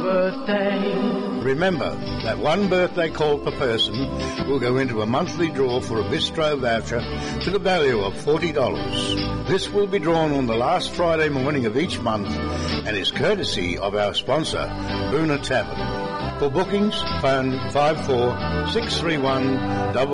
birthday. Remember that one birthday call per person will go into a monthly draw for a Bistro voucher to the value of $40. This will be drawn on the last Friday morning of each month and is courtesy of our sponsor, Boona Tavern. For bookings, phone 54 631